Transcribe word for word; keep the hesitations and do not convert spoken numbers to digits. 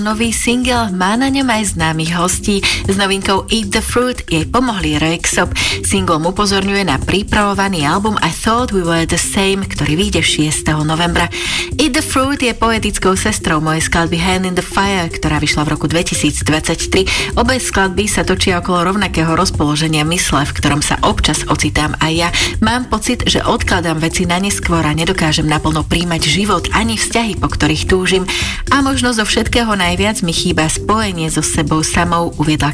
Nový single má na ňom aj známych hostí. S novinkou Eat the Fruit jej pomohli Röyksopp. Singlom upozorňuje na pripravovaný album I Thought We Were the Same, ktorý vyjde šiesteho novembra. Eat the Fruit je poetickou sestrou mojej skladby Hand in the Fire, ktorá vyšla v roku dvetisícdvadsaťtri. Obe skladby sa točia okolo rovnakého rozpoloženia mysle, v ktorom sa občas ocitám aj ja. Mám pocit, že odkladám veci na neskôr a nedokážem naplno príjmať život ani vzťahy, po ktorých túžim. A možno zo všetkého najviac mi chýba spojenie so sebou samou, uviedla